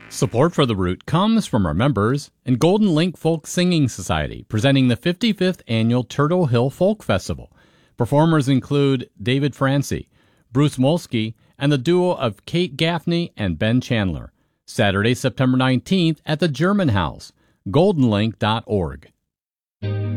Support for The Root comes from our members and Golden Link Folk Singing Society, presenting the 55th Annual Turtle Hill Folk Festival. Performers include David Francie, Bruce Molsky, and the duo of Kate Gaffney and Ben Chandler. Saturday, September 19th at the German House, goldenlink.org.